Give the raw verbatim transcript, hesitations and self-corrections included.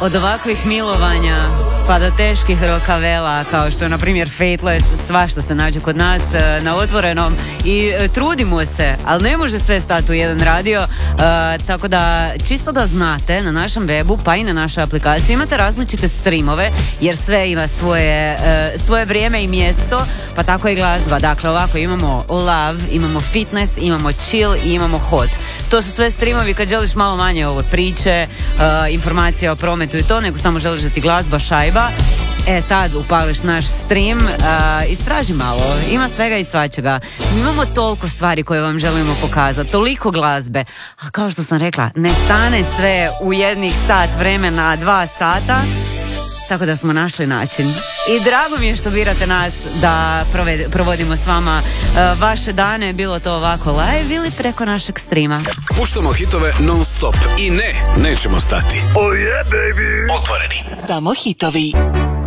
od ovakvih milovanja pa do teških rokavela kao što je na primjer Fateless, svašta se nađe kod nas uh, na otvorenom i uh, trudimo se, ali ne može sve stati u jedan radio, uh, tako da čisto da znate, na našem webu pa i na našoj aplikaciji imate različite streamove jer sve ima svoje, uh, svoje vrijeme i mjesto, pa tako i glazba. Dakle, ovako imamo love, imamo fitness, imamo chill i imamo hot. To su sve streamovi kad želiš malo manje ove priče, uh, informacija o prometu i to, nego samo želiš da ti glazba šajba. E, tad upališ naš stream, uh, istraži malo, ima svega i svačega. Mi imamo toliko stvari koje vam želimo pokazati, toliko glazbe, a kao što sam rekla, ne stane sve u jednih sat vremena, dva sata, tako da smo našli način. I drago mi je što birate nas da proved, provodimo s vama uh, vaše dane, bilo to ovako live ili preko našeg streama. Puštamo hitove non stop i ne, nećemo stati. Oh yeah, baby! Otvoreni. Samo hitovi.